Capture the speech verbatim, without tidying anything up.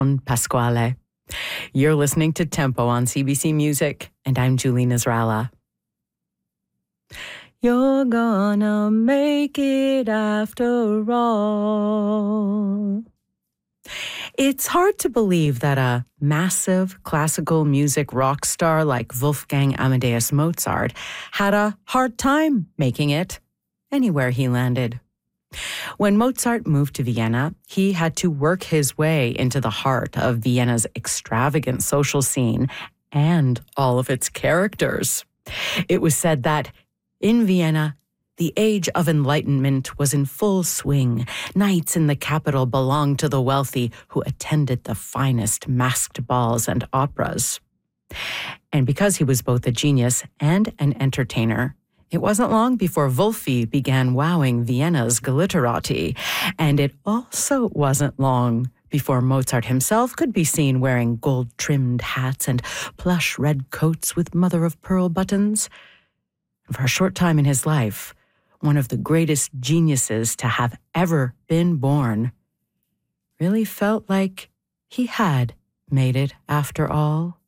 Pasquale. You're listening to Tempo on C B C Music, and I'm Julie Nasrallah. You're gonna make it after all. It's hard to believe that a massive classical music rock star like Wolfgang Amadeus Mozart had a hard time making it anywhere he landed. When Mozart moved to Vienna, he had to work his way into the heart of Vienna's extravagant social scene and all of its characters. It was said that in Vienna, the age of enlightenment was in full swing. Nights in the capital belonged to the wealthy who attended the finest masked balls and operas. And because he was both a genius and an entertainer, it wasn't long before Wolfi began wowing Vienna's glitterati. And it also wasn't long before Mozart himself could be seen wearing gold-trimmed hats and plush red coats with mother-of-pearl buttons. For a short time in his life, one of the greatest geniuses to have ever been born really felt like he had made it after all.